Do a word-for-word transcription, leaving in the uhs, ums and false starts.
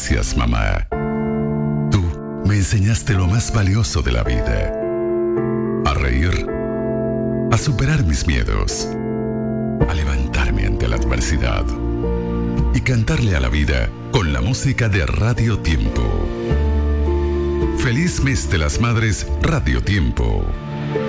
Gracias, mamá. Tú me enseñaste lo más valioso de la vida. A reír, a superar mis miedos, a levantarme ante la adversidad y cantarle a la vida con la música de Radio Tiempo. Feliz mes de las madres, Radio Tiempo.